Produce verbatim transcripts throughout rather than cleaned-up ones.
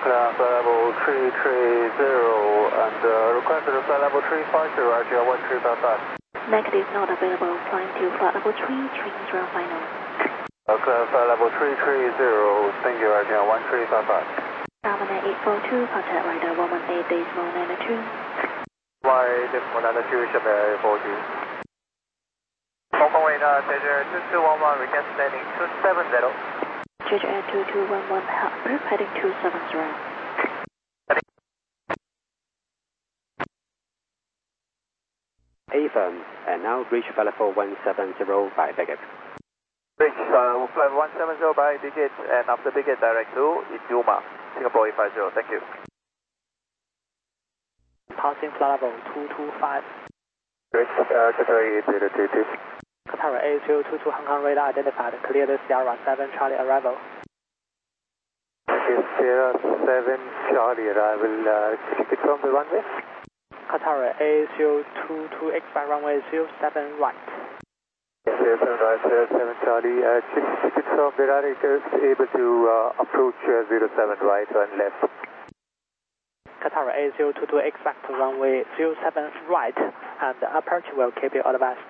Clear flight level three three zero and uh, request to flight level three five zero, R G L one three five five. Negative, not available. Flying to flight level three three zero final. Uh, clear flight level three three zero, thank you, R G L one three five five. Governor eight four two, contact radar one one eight decimal nine two. Y decimal nine two,下面eight four two. Hong Kong Wayne, uh, Treasure two two one one, request landing two seven zero. Treasure Air two two one one, approved, heading two seven zero. Affirm, and now reach flight level one seven zero by Biggett. Reach uh, flight one seven zero by Biggett, and after Biggett direct to Yuma, Singapore eight five zero, thank you. Passing flight level two two five. Reach uh, Qatar eight zero two two. Qatar eight zero two two, Hong Kong radar identified, clear the Sierra seven Charlie arrival. Sierra seven Charlie arrival, uh, can you confirm the runway? Qatar eight zero two two, expect runway zero seven right. zero seven right, zero seven Charlie, uh, just to confirm the radar is able to uh, approach uh, zero seven right and left. Qatar eight zero two two, expect runway zero seven right, and approach will keep you advised.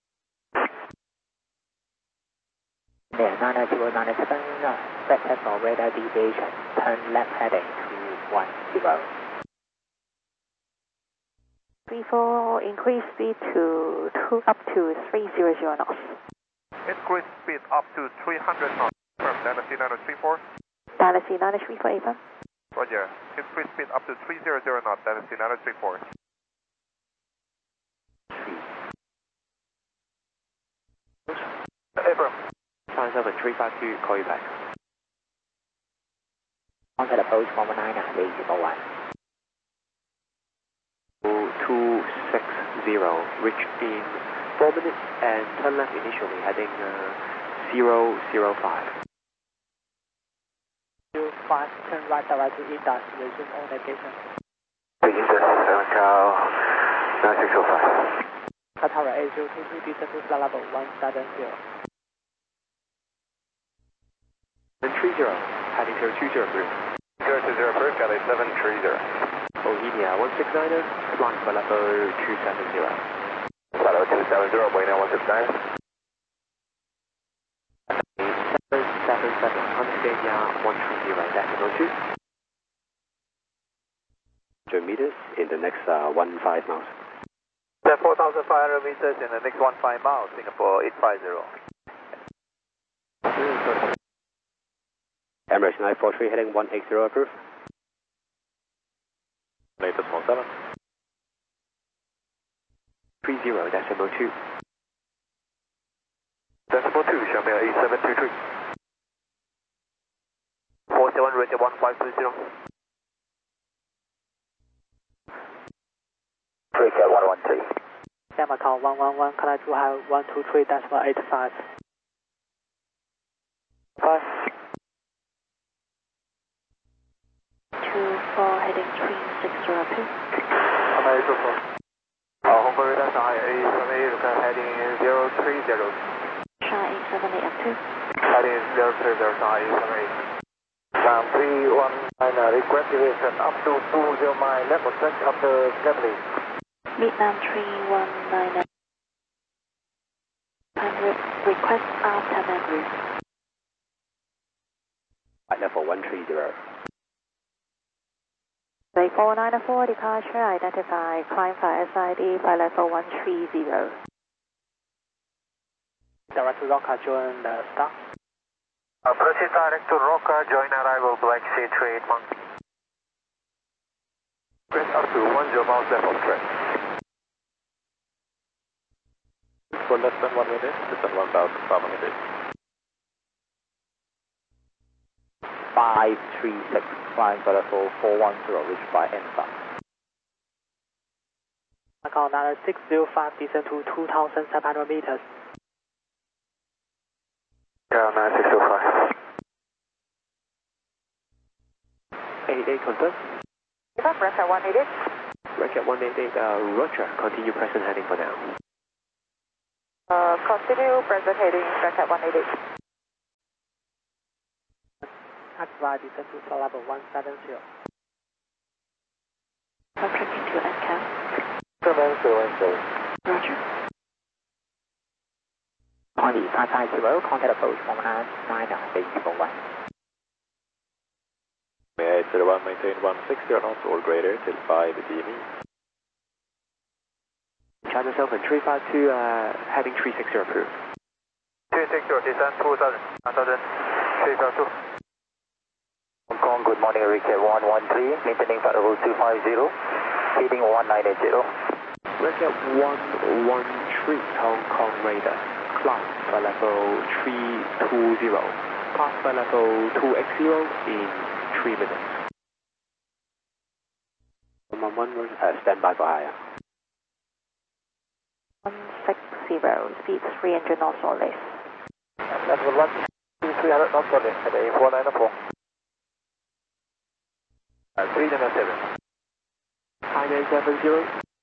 Yeah, nine zero nine seven, set for radar deviation, turn left heading to one zero. three four, increase speed to two, up to three hundred knots. Increase speed up to three hundred knots from Dynasty nine three four. Dynasty nine three four, Affirm. Roger. Increase speed up to three hundred knots, Dynasty nine three four. Affirm. Five seven three five two, call you back. Contact approach one one nine at decimal one. two six zero, reach in four minutes and turn left initially, heading uh, zero zero five. zero five, turn right direct to Indus, resume all navigation. Indus seven Cal nine six zero five. Qatar eight zero two two, descend to flight level one seven zero. seven three zero, heading to two zero group. zero two zero first, Cal seven three zero. Bohemia one six nine, flying for level two seven zero. Flight level two seven zero, Bohemia one six nine. seven seven seven, Huntsvania one three zero, decimal two. two meters in the next uh, one five miles. four thousand five hundred meters in the next one five miles, Singapore eight five zero. Emirates nine four three, heading one eight zero, approved. Latest one seven. three zero, decimal two. Decimal two, Xiaomi eight seven two three. four seven, Ranger one five two zero. three K one one three. Yamaha one one one, connect to have one two three decimal eight five. Five. two four, heading three six zero two. Shanghai two four. Uh, Hong Kong radar Shanghai eight seven eight, look at heading zero three zero. Shanghai eight seven eight up two. Heading zero three zero, Shanghai eight seven eight. Ground three one nine, uh, request deviation up to two zero mile, left of touch after Gambling. Vietnam three one nine one hundred, request after memory. Flight level one three zero. Bay four nine four, departure identified, climb flight S I D, flight level one three zero. Direct to Roca, join the star. Uh, proceed direct to Roca, join arrival Black Sea three eight Monkey. Press up to one zero miles left of track. For less than one minute, descend one thousand five hundred feet. five three six, flying for level four one zero, reached by N S A. Macau nine six zero five, descend to two thousand seven hundred meters. Yeah, nine six zero five. eight eight confirm. Roger one eight eight. Roger one eight eight, uh, Roger, continue present heading for now. Uh, continue present heading, Roger one eight eight. X right, descend to flight level one seven zero. Approaching to N C A M. Command zero seven. Roger. twenty five five zero, contact approach one nine nine eight four one. eight zero one, maintain one sixty knots or greater till five D M E. China Southern three five two, uh, heading three six zero approved. three six zero, descend two thousand, one thousand, three five two. Hong Kong, good morning, Recap one one three, maintaining flight level two five zero, heading one nine eight zero. Recap one one three, Hong Kong radar, climb flight level three two zero, pass flight level two X zero in three minutes. one one one, uh, stand by for higher. one six zero, speed three hundred knots or less. Level one, three hundred knots or less, heading four nine four. Uh, three nine seven. High nine seven zero.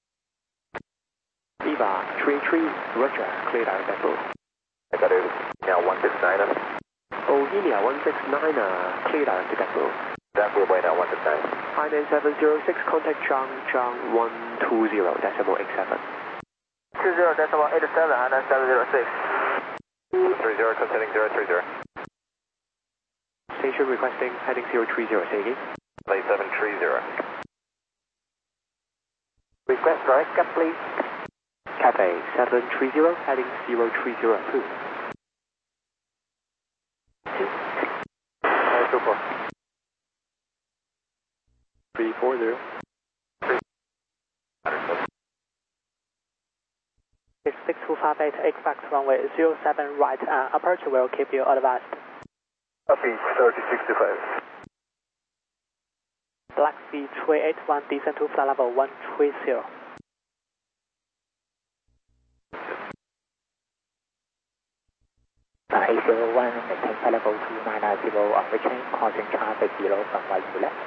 Eva three three, Roger, clear direct vessel. I got it. Now one six nine. Oh, India one six nine, uh, clear direct vessel. That's the way now, one six nine. High nine seven zero six, contact Zhang Zhang one two zero, decimal eight seven. two zero, decimal eight seven, high nine seven zero six. three zero, concerning zero three zero. Station requesting heading zero three zero, say again. Play seven three zero. Request right, cut please. Cafe seven three zero, heading zero three zero approved. Two. Uh, two four. three four zero. It's six two five eight, expect runway zero seven right, and aperture will keep you advised. Copy, thirty sixty-five. Black Sea three eight one, descend to flight level one three zero. Uh, eight zero one, maintain flight level two nine nine zero on return, causing traffic below from right to left.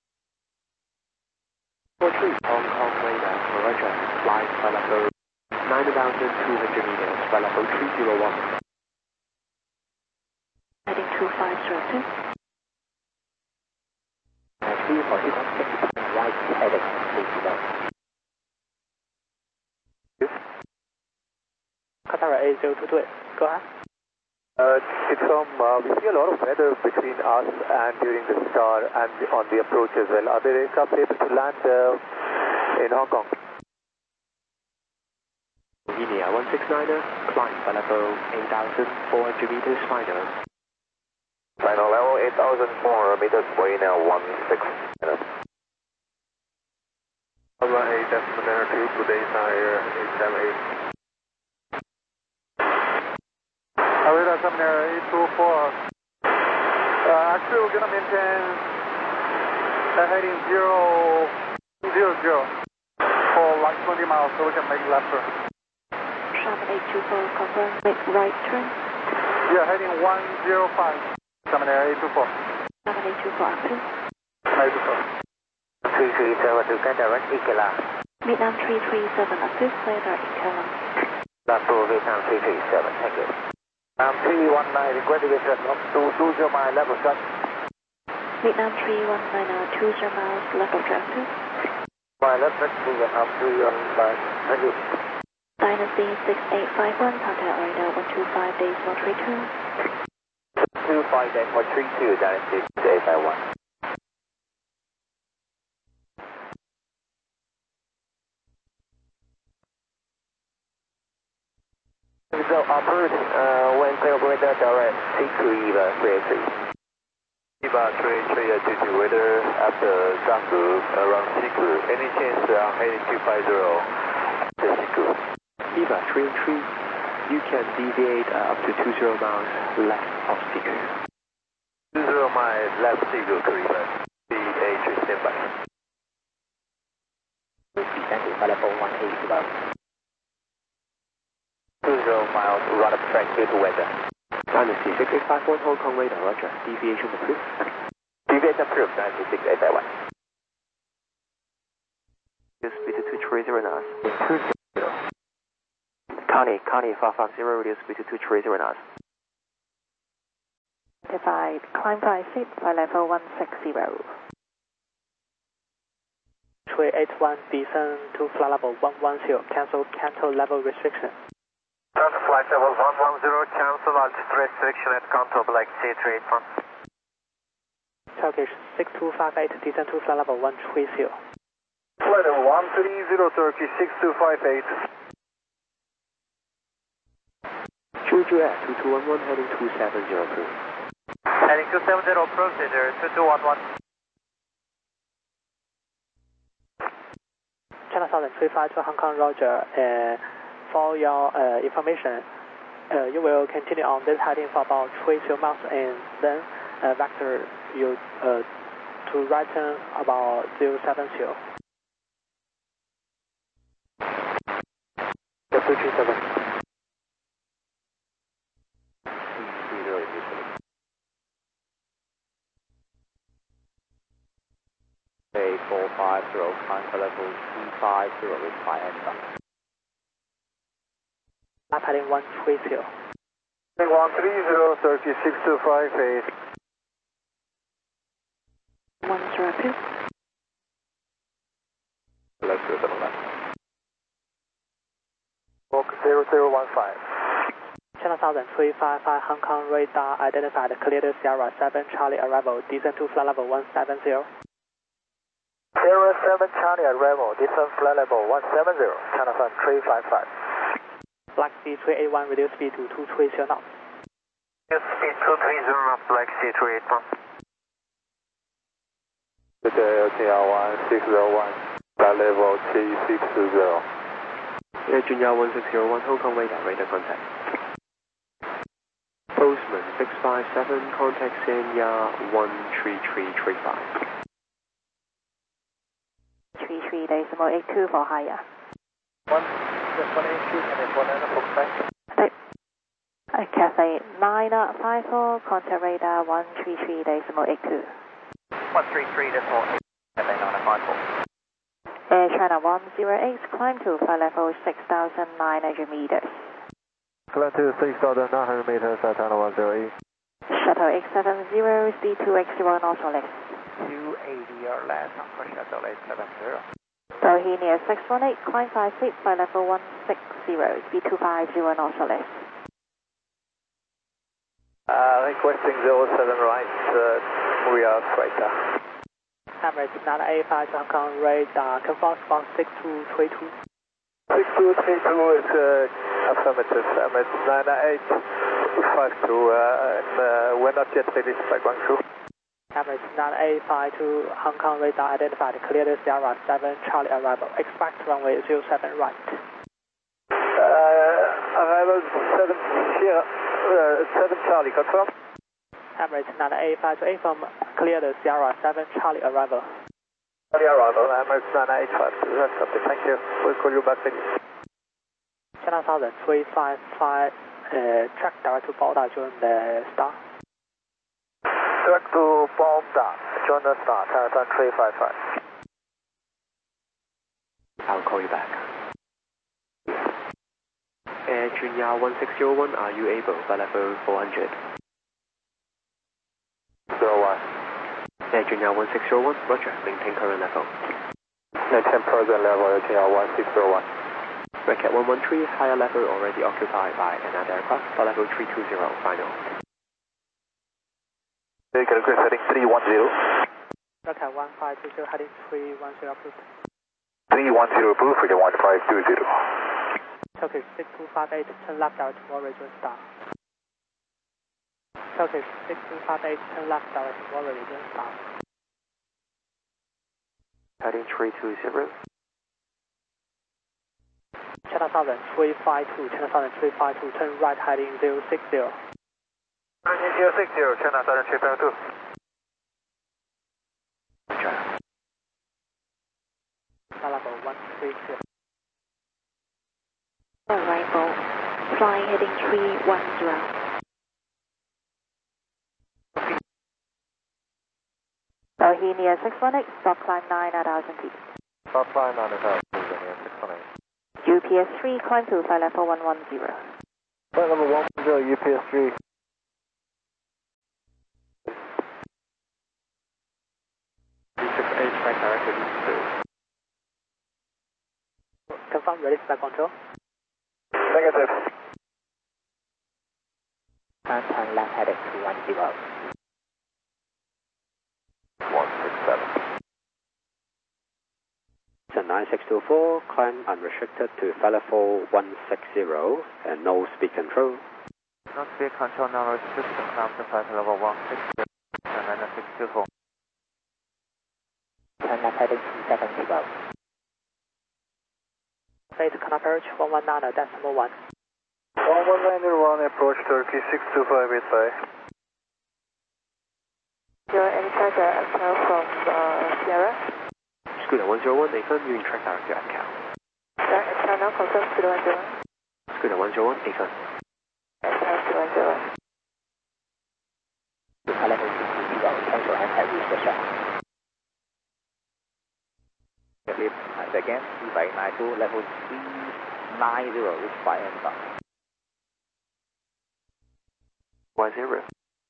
four three, Hong Kong radar, Roger, flying flight level nine thousand two hundred meters, flight level three zero one. Heading two five zero two. Uh, three forty one, six right, heading three zero. Qatar A zero two two, go ahead. Uh, it's from, uh, we see a lot of weather between us and during the start and on the approach as well. Are there aircraft able to land uh, in Hong Kong? India one six nine, climb flight level eight thousand four hundred meters final. Final level eight thousand four hundred meters, way now one six nine. Number eight, decimal two, today's higher eight seven eight. Arita Seminary eight two four. Uh, actually, we're gonna maintain uh, heading zero zero zero for like twenty miles, so we can make left turn. Sharp eight two four, confirm, make right turn. Yeah, heading one zero five. Seminary eight two four. Sharp eight two four, approved. eight two four. three three seven to get direct Ikela. Vietnam three three seven, approved, clear direct Ikela. That's for Vietnam three three seven, thank you. Um, three one nine, request digression up to two zero mile level shot. Vietnam three one nine, uh, two zero miles, level directive. Mile left, let's move it up to one nine, thank you. Dynasty six eight five one, contact radar one two five days one three two. two five dash one three two, Dynasty six eight five one. So, approved, uh, when clear weather direct, C three, Eva three eight three. Eva three eight three, uh, due to weather after Daku, around Siku. Any chance on heading two five zero after Siku? Eva three three, you can deviate uh, up to two zero miles left of Siku. two zero miles left Siku, Eva. C eight three, standby. Descend to flight level one eight zero. two zero miles, run up track due to weather. Dynasty six eight five one, Hong Kong radar, Roger, deviation approved. Deviation approved, Dynasty six eight five one. Speed to two three zero knots. Connie, Connie five five zero, radio speed to two three zero knots. Identified. Climb five feet, flight level one six zero. three eight one, descend to flight level one one zero, cancel canto level restriction. Turn to flight level one one zero, cancel altitude restriction at Kanto Black C three eight one. Turkish six two five eight, descend to flight level one three zero. Flight level one three zero, Turkish six two five eight. Juliet two two one one heading two seven zero two. Heading two seven zero, procedure two two one one. China Southern three five to Hong Kong, Roger. Uh, for your uh, information, uh, you will continue on this heading for about three zero miles and then uh, vector you uh, to right turn about zero seven zero. two three seven. four five zero, climb for level two five zero with flight extra. Lap heading one three zero. one three zero, Turkey six two five eight. one zero two. Let's go to the left. Book zero zero one five. China Southern three five five, Hong Kong radar identified, cleared Sierra seven Charlie arrival, descend to flight level one seven zero. zero seven Charlie arrival, descend flight level one seven zero, China Southern three five five. Black Sea three eight one, reduce speed to two three zero knots. Reduce speed two three zero knots, Black Sea three eight one. Good day, L T R one six zero one, flight level T six two zero. Air Junior one six zero one, Hong Kong radar, radar contact. Postman six five seven, contact Sanya one three three three five. three three decimal eight two for higher. One, just one eight two, and one and a book back. Uh, Cathay nine five four, contact radar one three three decimal eight two. one three three decimal eight, Cathay nine five four. Air China one zero eight, climb to flight level six thousand nine hundred meters. Climb to six thousand nine hundred meters at China one zero eight. Shuttle X seven zero, speed two X zero knots or less. two eighty or less on for Shuttle eight seven zero. Bohemia six one eight, climb five feet, flight level one six zero, speed two five zero knots or less. Uh, requesting zero seven right, uh, we are freighter. Emirates nine eight five to Hong Kong radar, confirm spot six two three two. six two three two is uh, affirmative, Emirates nine eight five two, uh, and uh, we're not yet finished by Guangzhou. Emirates nine eight five to Hong Kong radar identified, cleared Sierra seven Charlie arrival, expect runway zero seven right. Uh, arrival seven, Sierra, uh, seven Charlie, confirm? Emirates nine eight five to inform, cleared Sierra seven Charlie arrival. Charlie arrival, Emirates nine eight five two, that's okay, thank you. We'll call you back later. China Southern three five five, uh, track direct to Boulder, join the star. Direct to Boulder, join the star, China Southern three five five. I'll call you back. Air Junior one six zero one, are you able? Flight level four hundred. zero one. Air Junior one six zero one, roger, maintain current level. Maintain present level, L T R one six zero one. Red Cat one one three, higher level already occupied by another aircraft, flight level three two zero, final. Vehicle grid heading three one zero. Red Cat one five two zero, heading three one zero approved. three one zero approved, freedom one five two zero. Turkish six two five eight, turn left direct to Warrior, join star. Turkish six two five eight, turn left direct to Warrior, join star. Heading three two zero. China Southern three five two, China Southern three five two, turn right heading zero six zero. zero six zero, China Southern three five two. Roger. Flight level one three zero. Arrival, flying heading three one zero. Bohemia six one eight, stop climb nine thousand feet. Stop climb nine thousand feet, six one eight. U P S three, climb to flight level one one zero. Flight level one one zero, U P S three. release two. Confirm release flight control. Negative. Turn turn left heading two one zero. one six seven. nine six two four, climb unrestricted to level one six zero and no speed control. No speed control, no restriction, climb to flight level one six zero, nine six two four. Turn left heading two seven zero. Flight canal approach one one nine decimal one. one one nine one, approach Turkey six two five eight five. Your any charger external from uh, Sierra? Scooter one zero one, Nathan, you can track direct to A T C A L. Sir, external confirm Scooter one zero one. Scooter one zero one, Nathan. External Scooter one zero one. Level two two zero, cancel anti-restriction. Clear, again, three five nine two, level three nine zero, reach flight and stop. one zero.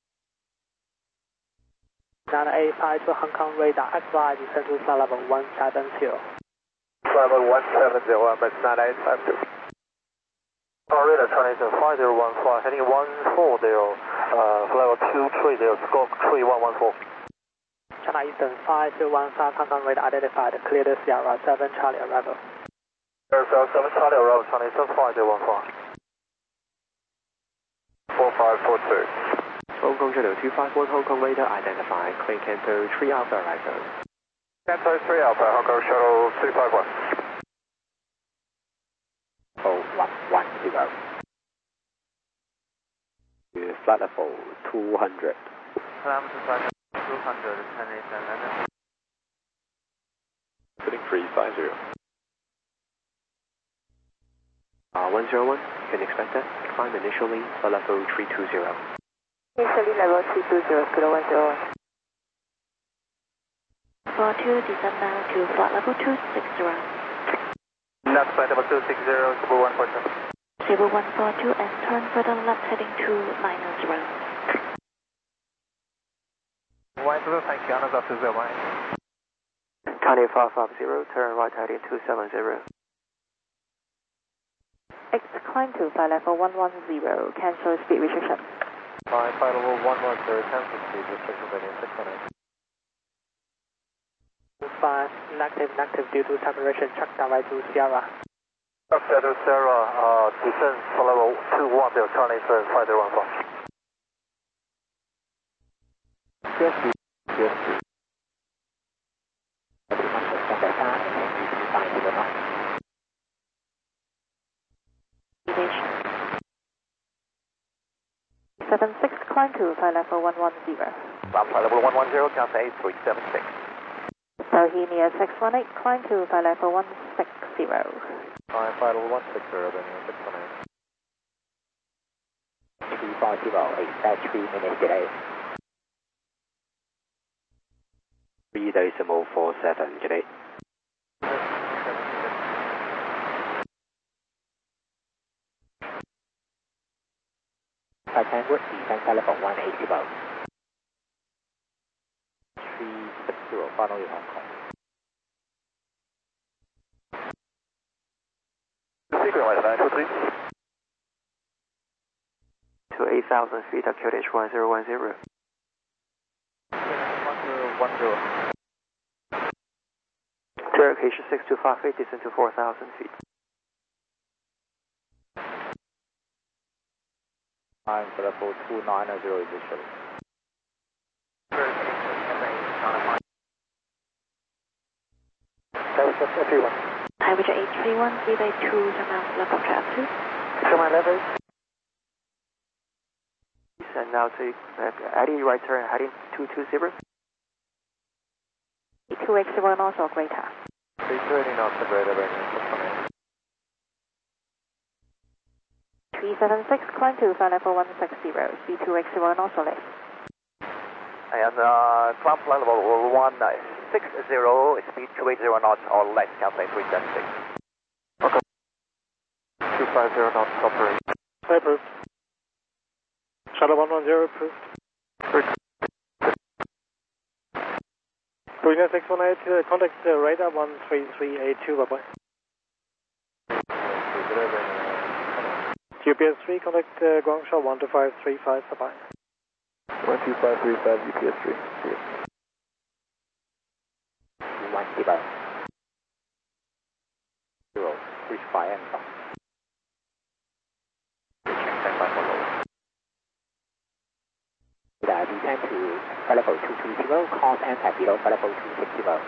nine eight five to Hong Kong radar, advise descend to flight level one seven zero. Level one seven zero, but nine eight five two. Oh, radar Chinese five zero one five, heading one four zero, uh, level two three zero, scope three one one four. China Eastern five zero one five, Hong Kong radar identified, clear the Sierra seven Charlie arrival. Aircraft seven Charlie arrival, Chinese five zero one five. four five four two. Hong Kong Channel two five one, Hong Kong radar identified, clear Canto three Alpha arrival. Canto three Alpha, Hong Kong Shuttle two five one. Oh, one one zero. To flight level two hundred. Climb to flight level two hundred, Chinese and then Heading three five zero. Uh, one zero one, you can expect that. Climb initially, flight level three two zero. Initially level three two zero, Scooter one zero one. four two, descend now to flight level two six zero. Left flight level two six zero, Cebu one four two. Cebu one four two and turn further left heading to nine zero. one zero, thank you, Anna two zero one. Tiny five five zero, turn right heading two seven zero. X climb to flight level one one zero, cancel speed restriction. Flight flight level one one zero, cancel speed restriction heading six one eight. five, negative, negative due to separation, check direct to Sierra. Upset to Sarah, uh, descend for level two one zero, Chinese five zero one five. Yes, yes. Delta and five zero knots. seven six, climb to flight level one one zero. Flight level one one zero, count eight three seven six. Bohemia six one eight, climb to flight level one six zero. Flight level one six zero, Bohemia six one eight. three four zero, expect three minutes delay. three decimal four seven, good day. Titan Wood, descend flight level one eight zero. three six zero, final Hong Kong. Secret right nine two three. To eight thousand feet of Q H one zero one zero. one zero one zero. Turkish six two five eight, descend to four thousand feet. Climb to level two nine zero initially. everyone. Tiger eight three one, zero eight two, surmount level trap two. Show my level. And now take uh, Addy right turn heading two two zero. two X zero and also greater. three thirty knots of radar, Bohemia six one eight. three seven six, climb to flight level one six zero, speed two X zero and also less. And uh, climb flight level one six zero, speed two eight zero knots or less, calculate three seven six. Okay. two five zero knots, operate. Approved. Shuttle one one zero approved. Korean six one eight, uh, contact uh, radar one three three eight two, bye bye. G P S three, contact uh, Guangzhou one two five three five, bye bye. one two five three five, G P S three. one zero. Zero, reach five and stop. Radar descend to flight level two two zero, course and at below flight level two six zero.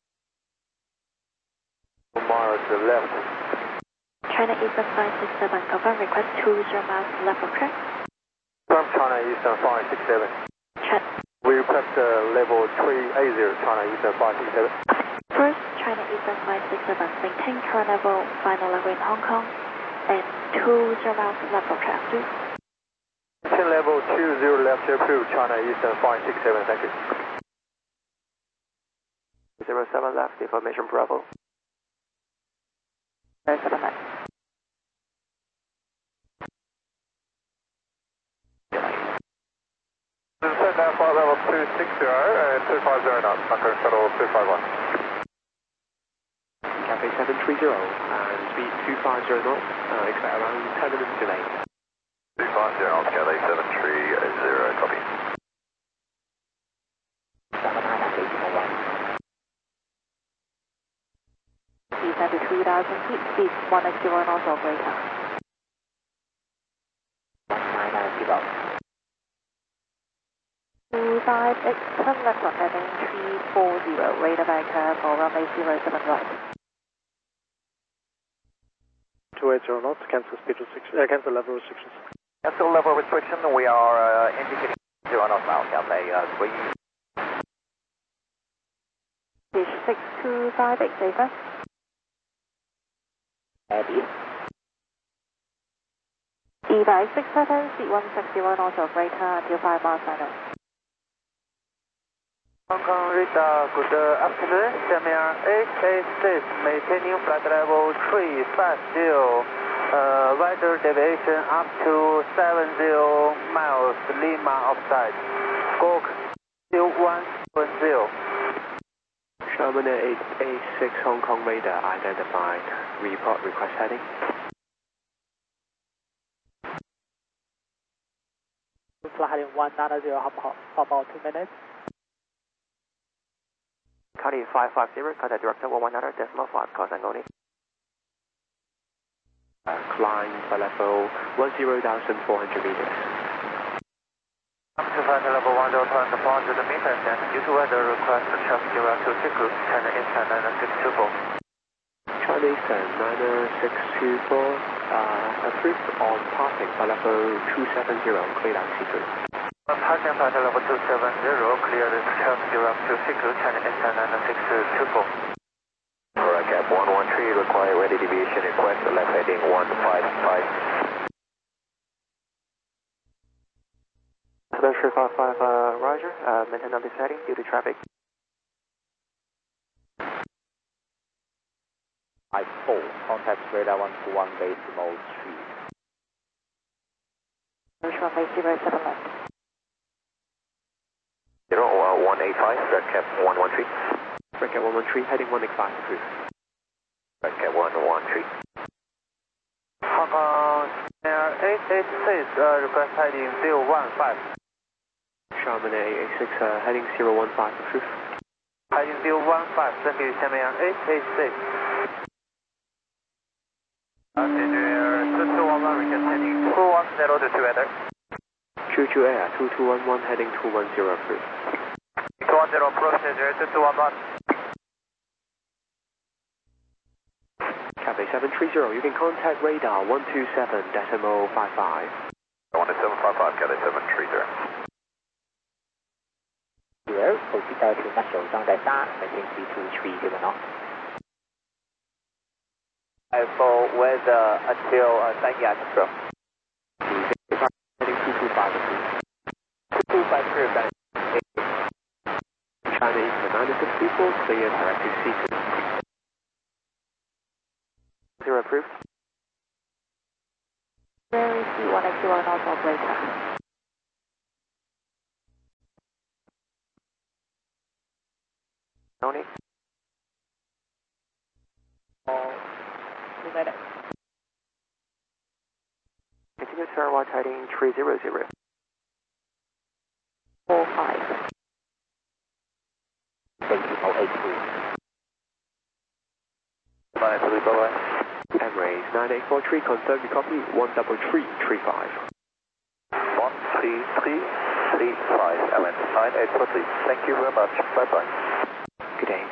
Mars to the left. China Eastern five six seven, confirm request two zero miles left of track. From China Eastern five six seven. Check. We request uh, level three eighty, China Eastern five six seven. First, China Eastern five six seven, maintain current level, final level in Hong Kong, and two zero miles left of track, please. ten level two zero left to approve, China Eastern five six seven, thank you. zero seven left, information Bravo. zero seven left. Descend now flight level two six zero and two five zero knots, Bunker Shuttle two five one. Cathay seven three zero and speed two five zero knots, uh, expect around ten minutes delay. two five zero knots, Cathay seven three zero, copy. Descend to three thousand feet, speed one zero knots or greater. one nine zero. two five eight, turn left on heading three four zero, radar banker for runway zero seven right. two eight zero knots, cancel speed restriction, uh, cancel level restrictions. Cancel level restriction, we are uh, indicating zero knots now, Cathay uh, three. Fish six two five eight, safer. Heavy. E five six seven, speed one six zero knots or greater until five miles final. Hong Kong radar, good afternoon. Xiamen eight eight six, maintaining flight level three five zero. Uh, weather deviation up to seventy miles, Lima offside. Squawk zero one seven zero. Sherman eight eight six Hong Kong radar identified. Report request heading. Flight heading one nine zero, 好不好？ for about two minutes. Cutting five five zero, contact director one one nine decimal five, call Sangoni. Uh, climb for level one zero thousand four hundred meters. Up to flight level one zero thousand four hundred meters, and due to weather request traffic zero two six, China Eastern nine six two four. China Eastern nine six two four, uh, approved on passing for level two seven zero, clear down secret. Passing flight level two seven zero, clear the traffic zero two six, China Eastern nine six two four. Alright, Cap one one three, require ready deviation request, left heading one five five. seven three five five, uh, Roger, uh, maintain on this heading due to traffic. I four, contact radar one two one base mode three. Approach runway zero seven left. zero one eight five, Red Cap one one three. Red Cap one one three, heading one eight five approved. Red Cap one one three. Hong Kong Air eight eight six, uh, request heading zero one five. Sherman eight eight six, uh, heading zero one five approved. Heading zero one five, thank you, Xiamen eight eight six. Okay, Air two two one one, request heading two one zero to two weather. Juju Air two two one one, heading two one zero approved. two one zero, approach Air two two one one. Cathay seven three zero, you can contact radar one two seven decimal five five. one two seven five five, Cathay seven three zero. Zero, proceed to national zone delta, maintain speed two three zero knots. For weather until uh, Sanya Control. Heading two two five approved. two two five approved. China Eastern nine six two four, clear directive secret. Zero approved. Very C one zero knots or greater. Tony. For two minutes. Continue Sarawak heading three zero zero. four five. Decimal eight two. Bye, bye bye. Emirates nine eight four three, confirm you copy one double three three five. one three three three five, Alan, nine eight four three. Thank you very much. Bye bye. Good day.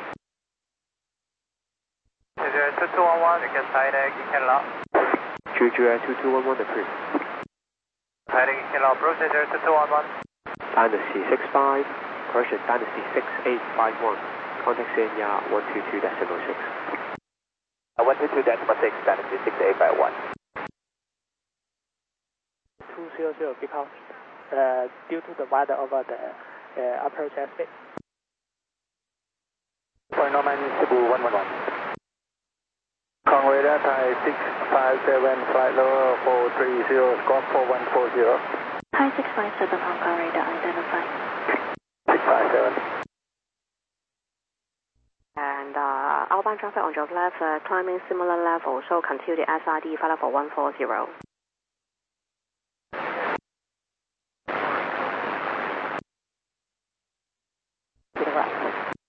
two two one one, you can side egg, you can lock. Juju two two one one approved. Heading, you can lock, procedure two two one one. Dynasty six five, correction, Dynasty six eight five one. Contact Senya one two two decimal six. one two two decimal six, Dynasty six eight five one. two zero zero because uh, due to the weather over the uh, approach airspace. For Norman Cebu one one one. Kong radar Thai six five seven, flight level four three zero, squawk four one four zero. Thai six five seven, Hong Kong radar identified. six five seven. And uh, outbound traffic on your left, uh, climbing similar level, so continue the S I D flight level one four zero. To the right.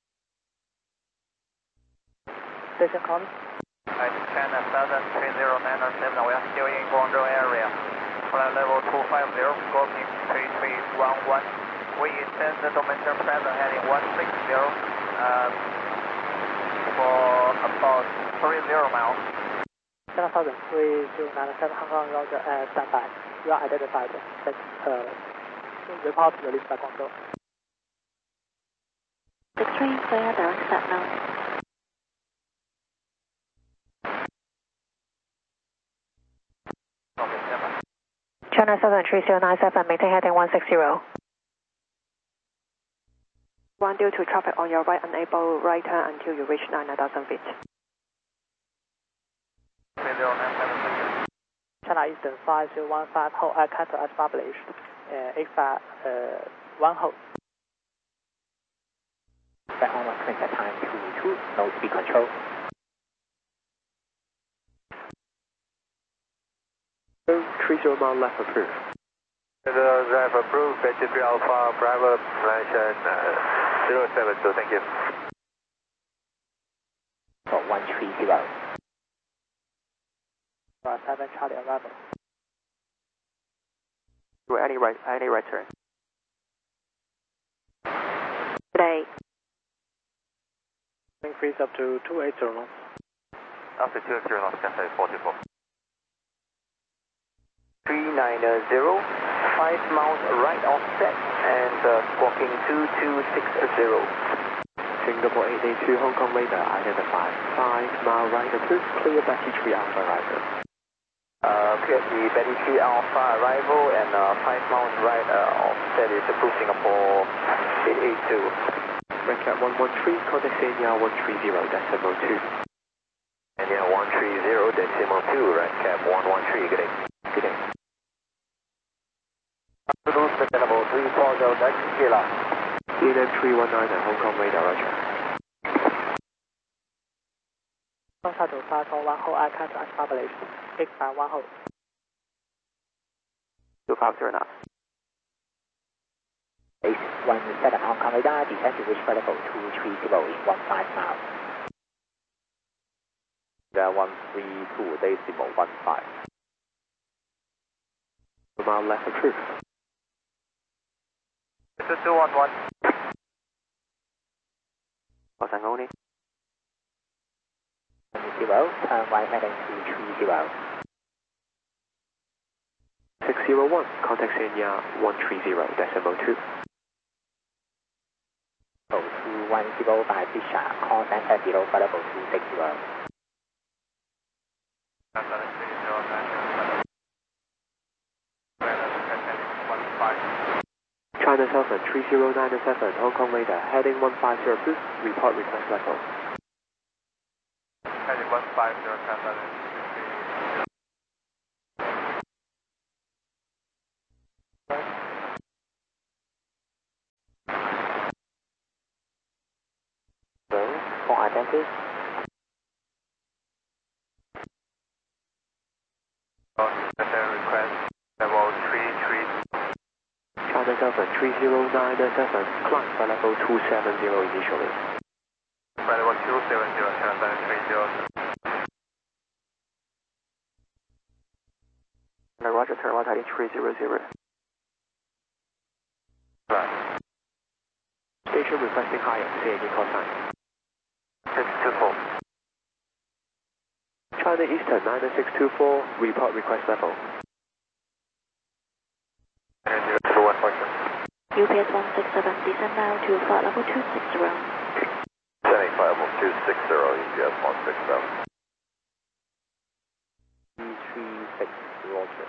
Station calling. China seven three zero nine seven, we are still in Guangzhou area. Flight level two five zero, scorpion three three one one. We intend the dometer present heading one six zero um, for about three zero miles. seven thousand three zero nine seven, Hong Kong, Roger, uh, stand by. You are identified. That, uh, report released by Guangzhou. six three, clear, direct set now. China seven three zero nine seven, maintain heading one six zero. One due to traffic on your right, enable right turn until you reach nine thousand feet. three zero nine seven. China Eastern five zero one five, hold air control as published. Uh, X five, uh, one hold. Back on clinker time two two, no speed control. three zero mile left approved. The drive approved, H three Alpha, Bravo, Malaysian uh, zero seven two, thank you. For one three zero. seven Charlie arrival. To any right, any right turn. Today. Increase up to two eighty knots. After two eighty knots, Cathay forty-four. three nine zero, five miles right offset, and uh, squawking two two six zero. Singapore eight eight two, Hong Kong radar identified. five mile right approved, clear Betty three Alpha arrival. Uh, clear the Betty three Alpha arrival, and uh, five miles right uh, offset is approved Singapore eight eight two. Red Cat one one three, contact Senya one three zero decimal two. And yeah, one three zero decimal two, Red Cap one one three, good day. Good day. Absolute sustainable three four zero, next Kila. E N M three one nine at Hong Kong radar, roger. Contact to five four one, hold air control as published. X five one hold. two five zero knots. Base one seven Hong Kong radar, descend to reach flight level two three zero in one five miles. Yeah, one three two decimal one five. One mile left approved. two two one one. Wasangoni. Zero, turn right heading two three zero. six zero one, contact Senya one three zero decimal two. Oh, two one zero by Fisher, call center below flight level two six zero. China seven three zero nine seven, Hong Kong radar, heading one five zero approved, report request level. Heading one five zero, Cathay. Kong identity. Request level three three. China Southern three zero nine seven, climb for level two seven zero initially. Flight level two seven zero, China Southern three zero. Roger, turn right heading three zero zero. Right. Station requesting higher, C A D call sign. six two four. China Eastern nine six two four, report request level. U P S one six seven, descend now to flight level two six zero. Descending flight level two six zero, U P S one six seven. three three six, Roger.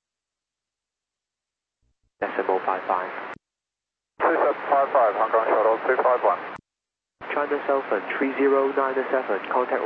Decimal five five. two seven five five, Hong Kong Shuttle two five one. China Southern three zero nine seven, contact